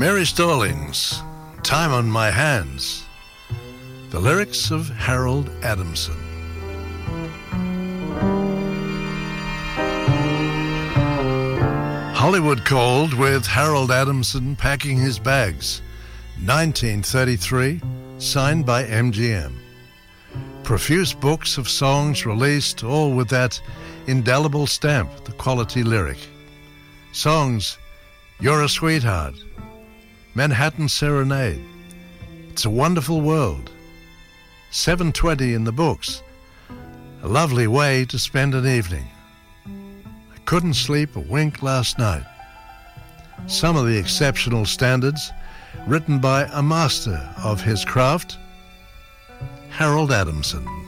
Mary Stallings, Time on My Hands. The lyrics of Harold Adamson. Hollywood called with Harold Adamson packing his bags. 1933, signed by MGM. Profuse books of songs released, all with that indelible stamp, the quality lyric. Songs, You're a Sweetheart, Manhattan Serenade, It's a Wonderful World, 720 in the books, A Lovely Way to Spend an Evening, I Couldn't Sleep a Wink Last Night. Some of the exceptional standards written by a master of his craft, Harold Adamson.